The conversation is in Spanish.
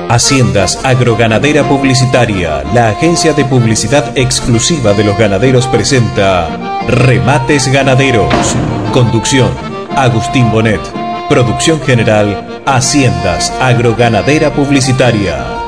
Haciendas Agroganadera Publicitaria, la agencia de publicidad exclusiva de los ganaderos, presenta Remates Ganaderos. Conducción: Agustín Bonet. Producción general: Haciendas Agroganadera Publicitaria.